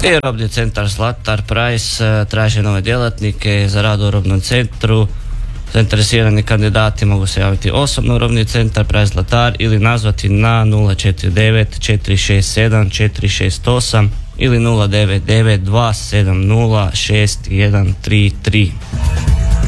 I robni centar Zlatar Price traže nove djelatnike za rad u robnom centru. Zainteresirani kandidati mogu se javiti osobno u robni centar Price Zlatar ili nazvati na 049 467 468 ili 099 270 6133.